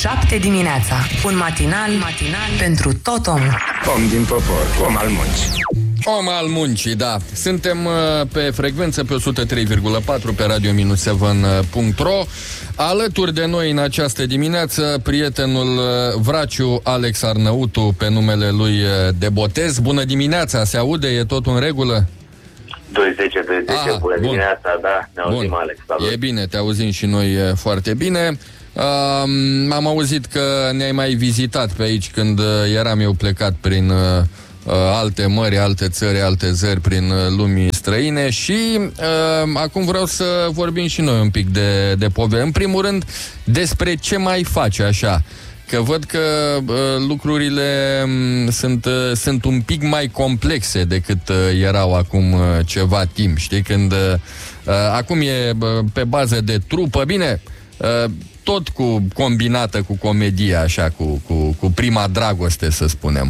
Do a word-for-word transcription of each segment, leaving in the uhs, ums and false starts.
șapte dimineața. Un matinal, matinal pentru tot omul. Om din popor, om al muncii. Om al muncii, da. Suntem uh, pe frecvență pe o sută trei virgulă patru pe radio seven punct ro. Alături de noi în această dimineață prietenul uh, Vraciu Alex Arnăutu, pe numele lui uh, de botez. Bună dimineața, se aude? E tot în regulă? douăzeci, douăzeci, bună bun. dimineața, da, ne auzim, Bun. Alex, salut. E bine, te auzim și noi uh, foarte bine. Uh, am auzit că ne-ai mai vizitat pe aici când uh, eram eu plecat prin... Uh, Uh, alte mări, alte țări, alte zări prin uh, lumii străine și uh, acum vreau să vorbim și noi un pic de, de poveste. În primul rând, despre ce mai faci așa, că văd că uh, lucrurile um, sunt, uh, sunt un pic mai complexe decât uh, erau acum uh, ceva timp, știi, când uh, uh, acum e uh, pe bază de trupă, bine, uh, tot cu combinată cu comedia, așa, cu, cu, cu prima dragoste, să spunem.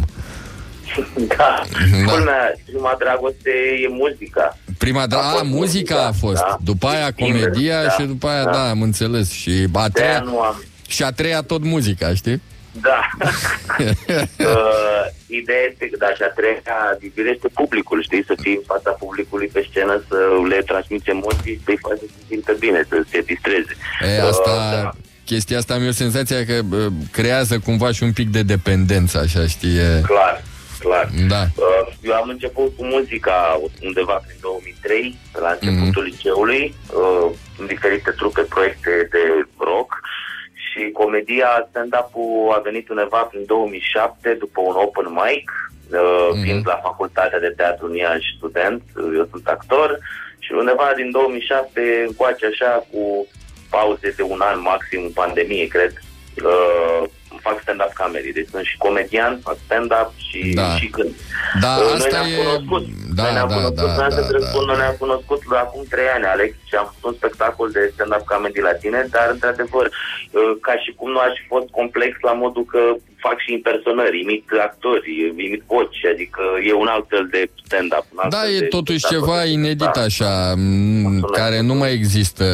Da, da. Culmea, prima dragoste e muzica. Prima dragoste, a, muzica a fost, da. După aia comedia, da, și după aia, da, da, am înțeles. Și a treia, nu am. Și a treia tot muzica, știi? Da. uh, ideea este că, da, și a treia divirește publicul, știi, să fii în fața publicului pe scenă, să le transmiți emoții, să-i faci să se simtă bine, să se distreze. E, asta... Uh, da. Chestia asta am eu senzația că uh, creează cumva și un pic de dependență, așa, știi? Clar. Clar. Da. Eu am început cu muzica undeva prin două mii trei, la începutul mm-hmm. liceului, în diferite trupe, proiecte de rock, și comedia, stand-up-ul a venit undeva prin două mii șapte, după un open mic, mm-hmm. fiind la facultatea de teatru în Iași student, eu sunt actor, și undeva din două mii șapte încoace, așa, cu pauze de un an maxim, pandemie, cred, uh, fac stand-up comedy, deci sunt și comedian, fac stand-up și, da. și cânt. Da, noi asta ne-am e... cunoscut. Da, noi ne-am da, cunoscut, da, da, da, spun, da. noi ne-am cunoscut la acum trei ani, Alex, și am făcut un spectacol de stand-up comedy la tine, dar, într-adevăr, ca și cum nu aș fi fost complex la modul că fac și impersonări, imit actori, imit voci, adică e un alt fel de stand-up. Da, e totuși ceva inedit, așa, Mulțumesc. care nu mai există.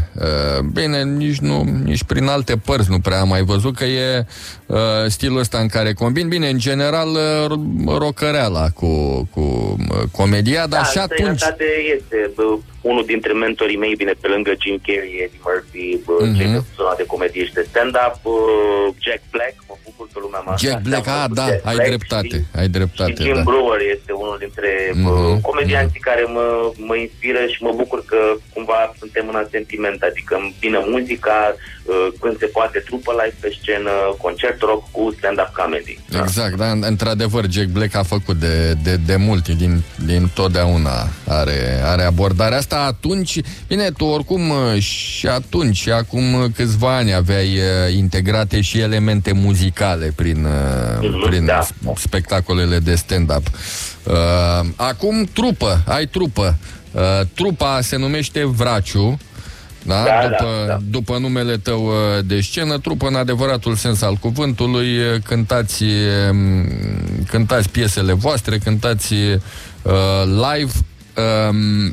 Bine, nici, nu, nici prin alte părți nu prea am mai văzut, că e stilul ăsta în care combin, bine, în general, rocăreala cu, cu comedia, dar da, și atunci... este unul dintre mentorii mei, bine, pe lângă Jim Carrey, Eddie Murphy, mm-hmm. cei zona de comedie și de stand-up, Jack Black, mă bucur că lumea mă Jack Black, a, da, Jack ai Black, dreptate, și, ai dreptate, și Jim da. Brewer este unul dintre mm-hmm. comedianții mm-hmm. care mă, mă inspiră și mă bucur că cumva suntem în sentiment, adică îmi vine muzica, când se poate, trupă live pe scenă, concert rock cu stand-up comedy. Exact, da, da, într-adevăr, Jack Black a făcut de, de, de multe, din, din totdeauna are, are abordarea asta. Atunci, bine, tu oricum și atunci, și acum câțiva ani aveai integrate și elemente muzicale prin, mm-hmm, prin da. spectacolele de stand-up. Uh, acum, trupă, ai trupă. Uh, trupa se numește Vraciu. Da? Da, după, da, da. după numele tău de scenă, trupă în adevăratul sens al cuvântului, cântați, cântați piesele voastre, cântați uh, live um,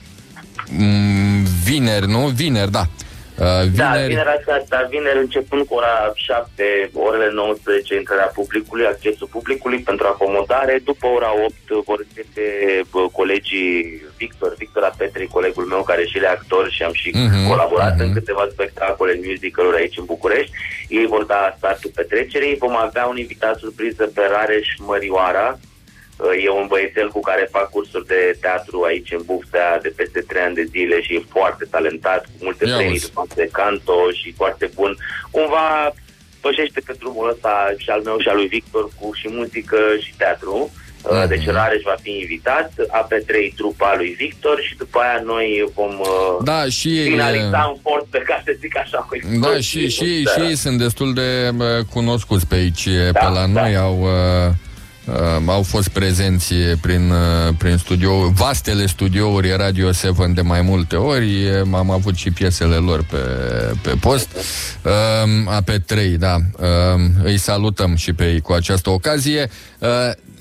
vineri, nu? Vineri, da. Uh, vineri... Da, vinerea aceasta, vineri începând cu ora șapte, orele nouăsprezece, intrarea publicului, accesul publicului pentru acomodare. După ora opt vor începe colegii Victor, Victor Petri, colegul meu care și e actor și am și uh-huh, colaborat uh-huh. în câteva spectacole, musical-uri aici în București. Ei vor da startul petrecerii. Vom avea un invitat surpriză pe Rareș Mărioara. E un băiețel cu care fac cursuri de teatru aici în Buftea de peste trei ani de zile și e foarte talentat, cu multe premii de canto și foarte bun. Cumva pășește pe drumul ăsta și al meu și al lui Victor cu și muzică și teatru. Mm-hmm. Deci Rareș va fi invitat, A P trei trupa lui Victor și după aia noi vom da, și finaliza în forță, ca să zic așa. Da, și, și, și ei sunt destul de cunoscuți pe aici, da, pe la da. noi au... Uh... Uh, au fost prezenți prin, uh, prin studio, vastele studiouri Radio Seven de mai multe ori. Am avut și piesele lor pe, pe post. uh, A P trei, da. uh, Îi salutăm și pe ei cu această ocazie. uh,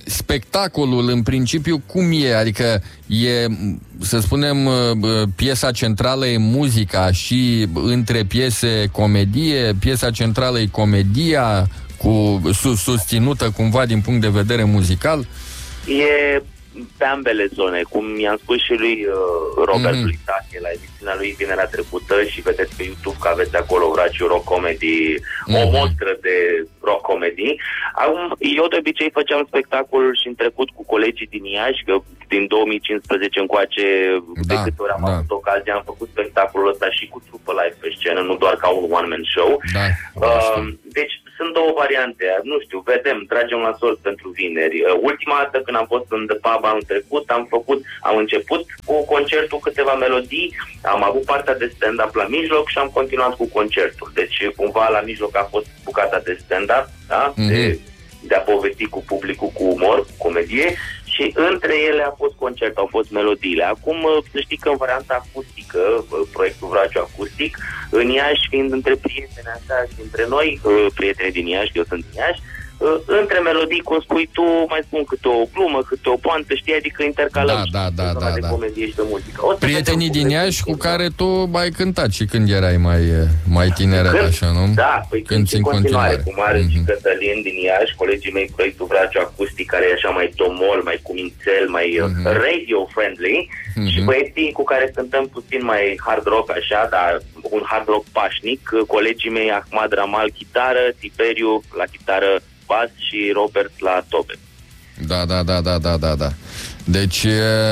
spectacolul, în principiu, cum e? Adică e, să spunem, piesa centrală e muzica și între piese comedie, piesa centrală e comedia cu, sus, susținută cumva din punct de vedere muzical? E pe ambele zone, cum i-am spus și lui uh, Robert mm-hmm. Litache la emisiunea lui vinerea trecută și vedeți pe YouTube că aveți acolo Vraciu Rock Comedy, mm-hmm. o mostră de rock comedy. Acum, eu de obicei făceam spectacolul și în trecut cu colegii din Iași, că din două mii cincisprezece încoace, da, de câte ori am da. avut ocazia, am făcut spectacolul ăsta și cu trupă live pe scenă, nu doar ca un one-man show. Da, uh, deci sunt două variante, nu știu, vedem, tragem la sort pentru vineri. Uh, ultima dată când am fost în The Pub anul trecut, am făcut, am început cu concertul câteva melodii, am avut partea de stand-up la mijloc și am continuat cu concertul. Deci cumva la mijloc a fost bucata de stand-up, da? Mm-hmm. De, de a povesti cu publicul cu umor, cu comedie, și între ele a fost concert, au fost melodiile. Acum, să știi că în varianta acustică, proiectul Vraciu Acustic, în Iași, fiind între prieteni așa și între noi, prieteni din Iași, eu sunt din Iași, între melodii, cum spui tu, mai spun câte o glumă, câte o poantă, știi, adică intercalăm da, da, da, da, de da. comedie și de muzică. Prietenii din Iași cu care tu ai cântat și când erai mai, mai tineret, când, așa, nu? Da, păi când în continuare, cu Mare mm-hmm. și Cătălin din Iași, colegii mei, proiectul Vraciu Acustic, care e așa mai tomol, mai cumințel, mai mm-hmm. radio-friendly, mm-hmm. și băieții cu care cântăm puțin mai hard rock, așa, dar un hard rock pașnic, colegii mei, Ahmad Ramal, chitară, Tiberiu la chitară, bas și Robert la tobe. Da, da, da, da, da, da, da. Deci,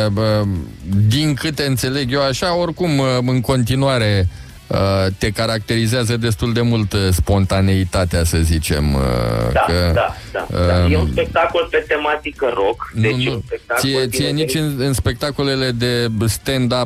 din câte înțeleg eu așa, oricum, în continuare, te caracterizează destul de mult spontaneitatea, să zicem. Da, că, da, da, da. E un spectacol pe tematică rock. Nu, deci nu. un spectacol ție, ție nici în, în spectacolele de stand-up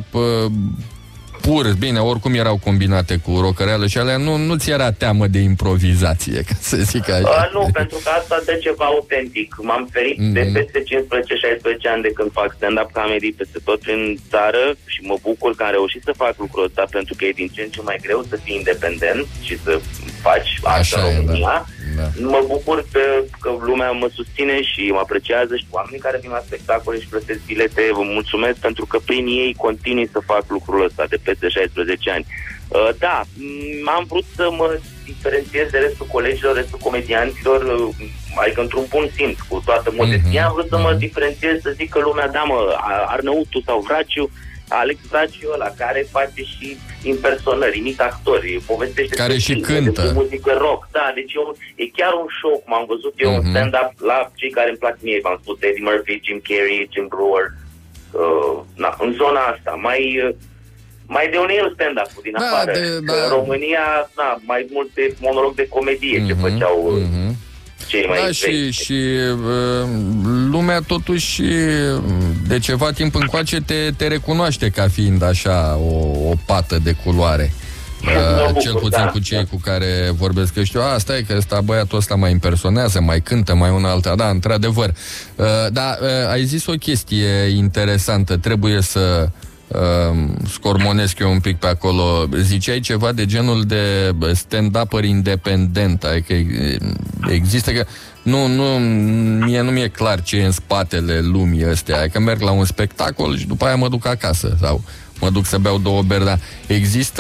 pur, bine, oricum erau combinate cu rocăreală și alea, nu, nu ți era teamă de improvizație, ca să zic așa? Uh, nu, pentru că asta dă ceva autentic. M-am ferit mm-hmm. de peste cincisprezece șaisprezece ani de când fac stand-up comedy peste tot prin țară și mă bucur că am reușit să fac lucrul ăsta, pentru că e din ce în ce mai greu să fii independent și să faci asta în România. Da. Da. Mă bucur că, că lumea mă susține și mă apreciază și oamenii care vin la spectacole și plătesc bilete, vă mulțumesc pentru că prin ei continui să fac lucrul ăsta de peste șaisprezece ani. Uh, da, m-am vrut să mă diferențiez de restul colegilor, restul comedianților, uh, adică într-un bun simț, cu toată modestia, mm-hmm. am vrut să mă diferențiez, să zic că lumea, da mă, Arnăutu sau Vraciu, Alex Vraciu ăla, care face și impersonări, imită actori, povestește care și film, cântă. De muzică rock, da, deci eu, e chiar un show, cum am văzut eu mm-hmm. un stand-up la cei care îmi plac mie, v-am spus, Eddie Murphy, Jim Carrey, Jim Brewer, uh, na, în zona asta, mai, mai de unde e el stand-up-ul din da, afară, de, da. În România, na, mai mult de monolog de comedie, mm-hmm. ce făceau mm-hmm. cei mai da, și, și uh, lumea totuși de ceva timp încoace te, te recunoaște ca fiind așa o, o pată de culoare. Uh, cel puțin da, cu cei da. cu care vorbesc, că știu, a, stai că ăsta, băiatul ăsta mai impersonează, mai cântă, mai una alta, da, într-adevăr. Uh, dar uh, ai zis o chestie interesantă, trebuie să uh, scormonesc eu un pic pe acolo. Ziceai ceva de genul de stand-upper independent, adică există că nu, nu, mie nu mi-e clar ce e în spatele lumii astea, adică merg la un spectacol și după aia mă duc acasă sau mă duc să beau două beri, dar există,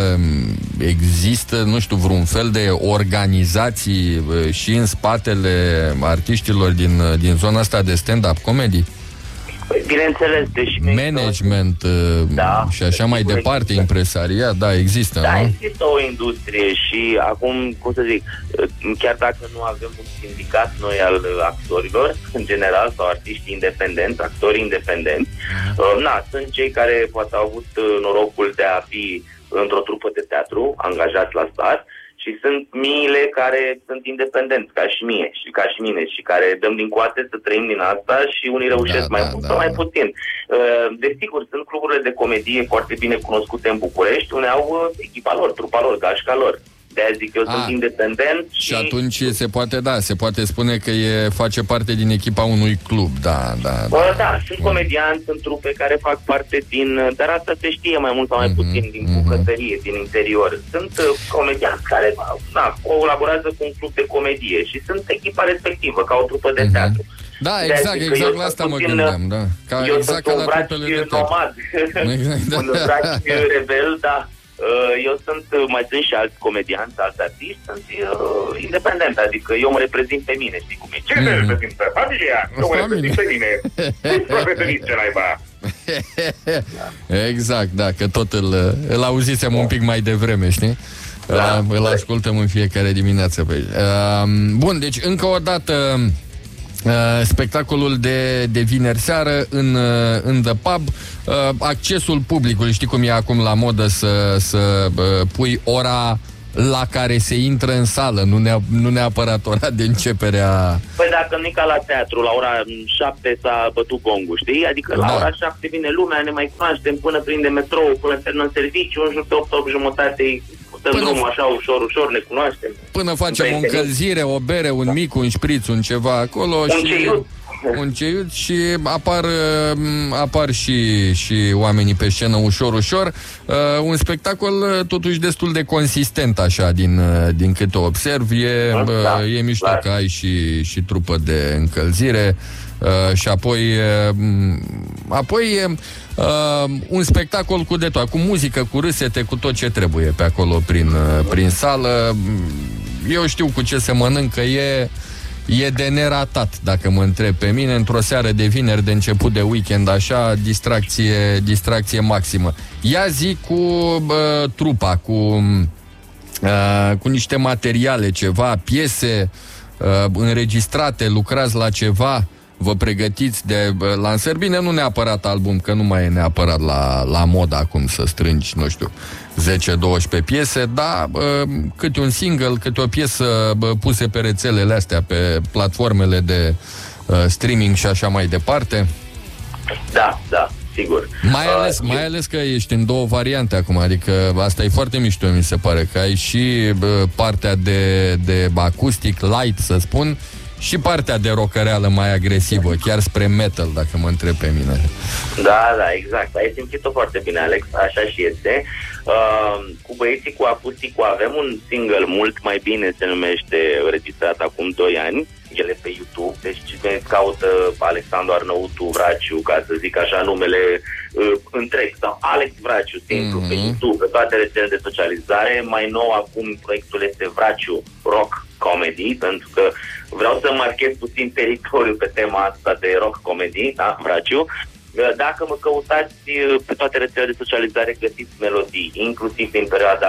există, nu știu, vreun fel de organizații și în spatele artiștilor din, din zona asta de stand-up comedy? Păi, bineînțeles, deși... Management da, și așa mai departe, există. Impresariat, da, există, da, nu? Da, există o industrie și acum, cum să zic, chiar dacă nu avem un sindicat noi al actorilor, în general, sau artiști independenți, actori independenți, uh-huh. na, sunt cei care poate au avut norocul de a fi într-o trupă de teatru, angajați la stat, și sunt miile care sunt independenți, ca și mie, și ca și mine, și care dăm din coate să trăim din asta și unii reușesc da, mai da, mult da, sau mai da. puțin. Desigur, sunt cluburile de comedie foarte bine cunoscute în București, unde au echipa lor, trupa lor, gașca lor. De-aia zic, eu A, sunt independent. Și... și atunci se poate, da, se poate spune că e, face parte din echipa unui club, da, da. Da, da, da sunt comedianți, sunt trupe care fac parte din, dar asta se știe mai mult sau mai mm-hmm, puțin, din mm-hmm. bucătărie, din interior. Sunt uh, comedianți care, da, colaborează cu un club de comedie și sunt echipa respectivă, ca o trupă de mm-hmm. teatru. Da, exact, exact la asta mă gândeam, da. Ca, eu exact sunt ca un la vraci trupele de nomad, exact. un vraci rebel, da. Eu sunt, mai sunt și alți comedianți, alți artiști, sunt uh, independent, adică eu mă reprezint pe mine, știi cum e? Ce te reprezint pe familia? Nu mă reprezint pe mine. Nu-ți profesionist ce naiba. Exact, da, că tot îl, îl auzisem un pic mai devreme, știi? Da, uh, îl ascultăm în fiecare dimineață pe aici. Uh, bun, deci încă o dată uh, spectacolul de, de vineri seară în, uh, în The Pub, uh, accesul publicului, știi cum e acum la modă să, să uh, pui ora la care se intră în sală, nu, nea, nu neapărat ora de începere a... Păi dacă nu e ca la teatru, la ora șapte s-a bătut gongul, știi? Adică la da. ora șapte vine lumea, ne mai cunoaștem până prinde metrou, până terminăm serviciu, în jur de opt, opt jumătate, dăm drumul așa ușor, ușor, ne cunoaștem. Până facem o încălzire, o bere, un mic, un șpriț, un ceva acolo un și... ceiut. Un ceiut și apar, apar și, și oamenii pe scenă ușor, ușor. Uh, un spectacol totuși destul de consistent așa, din, din câte observ. E, da, uh, e mișto că ai și, și trupă de încălzire. Uh, și apoi uh, apoi uh, un spectacol cu de tot, cu muzică, cu râsete, cu tot ce trebuie pe acolo prin, uh, prin sală. Eu știu cu ce se mănâncă, e E de neratat, dacă mă întreb pe mine, într-o seară de vineri, de început de weekend, așa, distracție, distracție maximă. Ia zi cu uh, trupa, cu, uh, cu niște materiale, ceva, piese uh, înregistrate, lucrați la ceva, vă pregătiți de uh, lansări. Bine, nu neapărat album, că nu mai e neapărat la, la modă acum să strângi, nu știu, zece douăsprezece piese, dar uh, câte un single, câte o piesă uh, puse pe rețelele astea, pe platformele de uh, streaming și așa mai departe. Da, da, sigur. Mai ales, uh, mai ales că ești în două variante acum, adică asta e foarte mișto, mi se pare, că ai și uh, partea de, de acustic, light, să spun, și partea de rockăreală mai agresivă, chiar spre metal, dacă mă întreb pe mine. Da, da, exact. Ai simțit-o foarte bine, Alex, așa și este. Uh, cu băieții cu acusticul avem un single mult mai bine, se numește, registrat acum doi ani. El e pe YouTube, deci cine caută Alexandru Arnăutu Vraciu, ca să zic așa numele uh, întreg, sau Alex Vraciu, simplu, mm-hmm. pe YouTube, pe toate rețelele de socializare. Mai nou acum proiectul este Vraciu Rock Comedy, pentru că vreau să marchez puțin teritoriul pe tema asta de rock comedy, da, Vraciu. Dacă mă căutați pe toate rețelele de socializare, găsiți melodii, inclusiv din perioada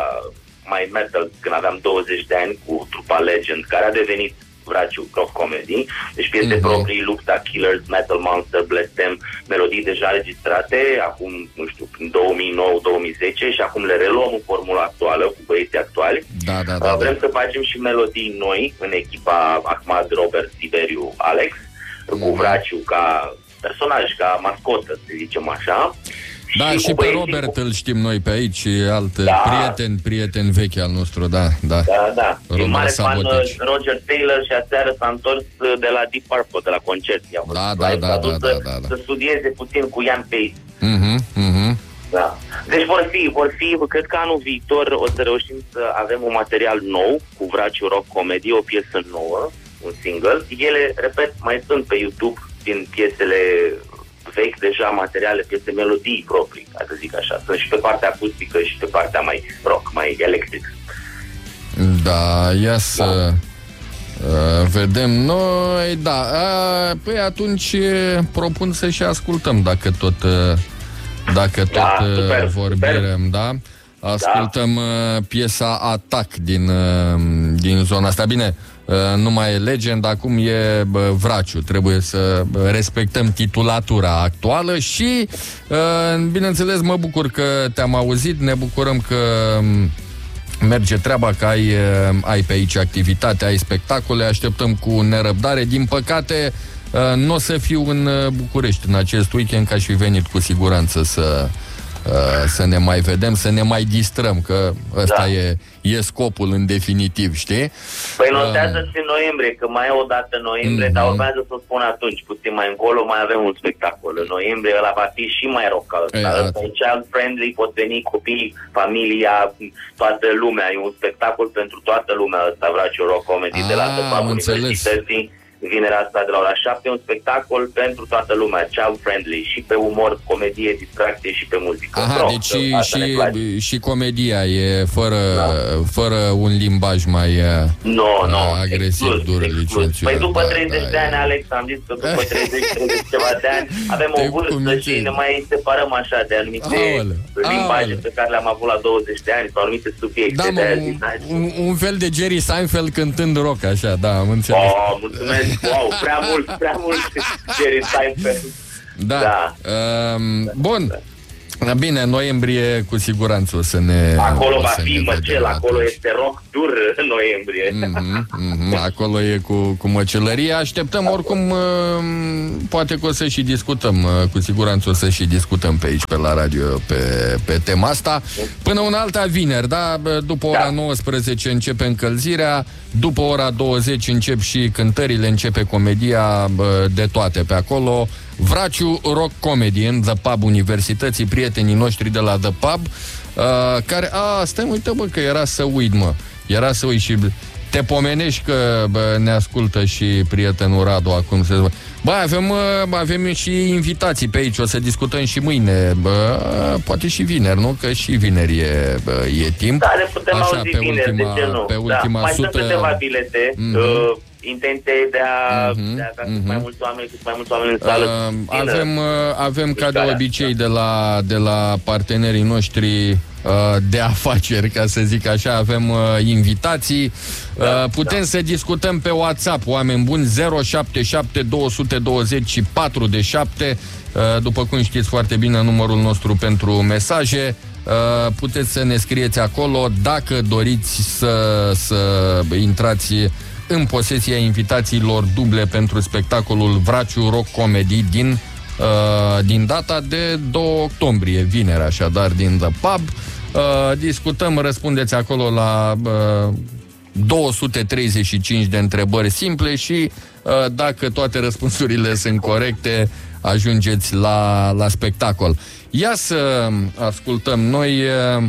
mai metal, când aveam douăzeci de ani, cu trupa Legend, care a devenit Vraciu Rock Comedy, deci piese mm-hmm. proprii, Lupta Killers, Metal Monster, Bless Them, melodii deja registrate, acum, nu știu, în două mii nouă două mii zece, și acum le reluăm în formula actuală, cu băieții actuali. Da, da, da, Vrem da. să facem și melodii noi în echipa Ahmad, Robert, Siberiu, Alex, mm-hmm. cu Vraciu ca personaj, ca mascotă, să zicem așa. Da, și, și pe Robert cu... îl știm noi pe aici, alt da. prieten, prieten vechi al nostru, da, da. Da, da. E mare fan Roger Taylor și aseară s-a întors de la Deep Purple, de la concert. Da, da, da, da, da, da, da. Să studieze puțin cu Ian Pace. Mhm, mhm. Da. Deci vor fi, vor fi, cred că anul viitor o să reușim să avem un material nou cu Vraciu Rock Comedy, o piesă nouă, un single. Ele, repet, mai sunt pe YouTube din piesele vechi, deja materiale, piese, melodii proprii, ca să zic așa. Sunt și pe partea acustică și pe partea mai rock, mai electric. Da, ia să da. Uh, vedem noi, da. Uh, păi atunci propun să și ascultăm, dacă tot uh, dacă tot da, super, vorbim, da? Ascultăm da. piesa Atac din, din zona asta. Bine, nu mai e Legend, acum e Vraciu. Trebuie să respectăm titulatura actuală și, bineînțeles, mă bucur că te-am auzit, ne bucurăm că merge treaba, că ai, ai pe aici activitate, ai spectacole, așteptăm cu nerăbdare. Din păcate, nu o să fiu în București în acest weekend, că aș fi venit cu siguranță să... Uh, să ne mai vedem, să ne mai distrăm, că ăsta da. e, e scopul în definitiv, știi? Păi notează-ți în noiembrie, că mai e o dată în noiembrie, mm-hmm. dar urmează să spun atunci, puțin mai încolo, mai avem un spectacol. În noiembrie ăla va fi și mai rock. Ăsta e child-friendly, pot veni copii, familia, toată lumea. E un spectacol pentru toată lumea ăsta, Vraciu Rock Comedy, de la Tăpa Universității. vinerea asta de la ora șapte, un spectacol pentru toată lumea, child friendly, și pe umor, comedie, distracție și pe muzică. Aha, Rock, deci și, și, și comedia e fără, da. fără un limbaj mai no, no, agresiv, exclus, dur, exclus. licențiat. Păi după da, treizeci da, de ani, e... Alex, am zis că după treizeci treizeci ceva de ani avem o vârstă și ne mai separăm așa de anumite Aole. limbaje Aole. pe care le-am avut la douăzeci de ani sau anumite subiecte. Da, mă, un, un, un fel de Jerry Seinfeld cântând rock, așa, da, am înțeles. Oh, mulțumesc, wow, prea mult, prea mult Jerry Seinfeld. Da, da. Um, bun. Da. Bine, noiembrie cu siguranță o să ne... Acolo va fi măcel, acolo atunci. Este rock dur în noiembrie. Mm-hmm, mm-hmm, acolo e cu, cu măcelărie. Așteptăm oricum, uh, poate că o să și discutăm, uh, cu siguranță o să și discutăm pe aici, pe la radio, pe, pe tema asta. Până una alta vineri, da? După ora da. nouăsprezece începe încălzirea, după ora douăzeci încep și cântările, începe comedia, uh, de toate pe acolo. Vraciu Rock Comedy în The Pub Universității, prietenii noștri de la The Pub, uh, care, a, stai, uite, bă, că era să uit, mă, era să uit și te pomenești că, bă, ne ascultă și prietenul Radu acum, să zic, bă, avem, avem și invitații pe aici, o să discutăm și mâine, bă, poate și vineri, nu? Că și vineri e, bă, e timp. Da, le putem așa, auzi pe vineri, ultima, de ce nu? pe ultima da, mai sută... sunt câteva bilete, mm-hmm. uh, intenție de a, uh-huh, de a avea uh-huh. cât mai mulți oameni, cât mai mulți oameni în sală. Uh, avem, uh, avem ca de obicei de la, de la partenerii noștri uh, de afaceri, ca să zic așa, avem uh, invitații. Da, uh, putem da. să discutăm pe WhatsApp, oameni buni, zero șapte șapte doi doi zero patru șapte, uh, după cum știți foarte bine numărul nostru pentru mesaje. Uh, puteți să ne scrieți acolo dacă doriți să, să intrați în posesia invitațiilor duble pentru spectacolul Vraciu Rock Comedy din, uh, din data de doi octombrie, vineri, așadar, din The Pub. Uh, discutăm, răspundeți acolo la uh, două sute treizeci și cinci de întrebări simple și uh, dacă toate răspunsurile sunt corecte, ajungeți la, la spectacol. Ia să ascultăm noi uh,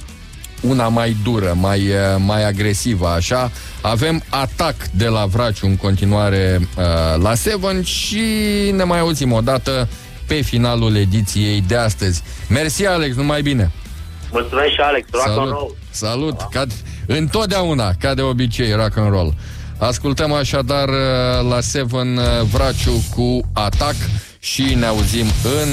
una mai dură, mai, mai agresivă, așa. Avem Atac de la Vraciu în continuare uh, la Seven și ne mai auzim o dată pe finalul ediției de astăzi. Mersi, Alex, numai bine! Mulțumesc și Alex, rock Salut. and roll! Salut! Ca, întotdeauna, ca de obicei, rock and roll. Ascultăm așadar uh, la Seven uh, Vraciu cu Atac și ne auzim în